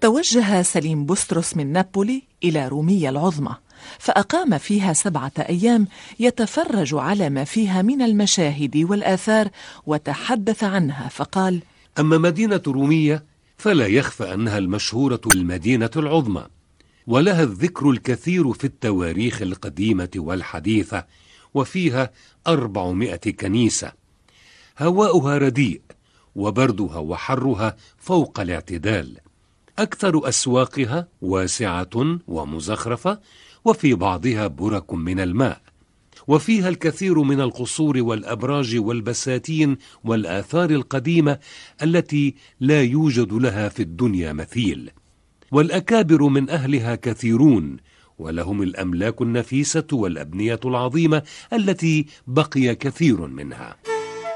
توجه سليم بسترس من نابولي إلى رومية العظمى، فأقام فيها 7 أيام يتفرج على ما فيها من المشاهد والآثار وتحدث عنها، فقال: أما مدينة رومية فلا يخفى أنها المشهورة المدينة العظمى، ولها الذكر الكثير في التواريخ القديمة والحديثة، وفيها 400 كنيسة. هواؤها رديء، وبردها وحرها فوق الاعتدال. أكثر أسواقها واسعة ومزخرفة، وفي بعضها برك من الماء، وفيها الكثير من القصور والأبراج والبساتين والآثار القديمة التي لا يوجد لها في الدنيا مثيل. والأكابر من أهلها كثيرون، ولهم الأملاك النفيسة والأبنية العظيمة التي بقي كثير منها.